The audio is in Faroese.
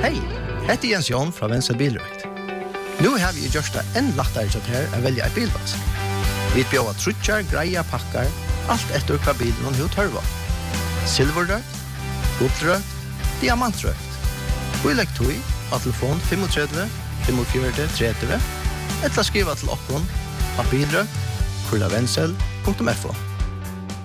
Hej, heter Jens Jon fra Vensel Bilrøkt. Nu har vi gjort det enn lettere til her å velge et bilvask. Vi bjør trutjar, greia, pakkar, alt etter hva bilen og tørva. Silverrøkt, gullrøkt, diamantrøkt. Og i lekktøy av telefon 35 45 30 eller skriva til okkon av bilrøkt, kurlavensel.fo.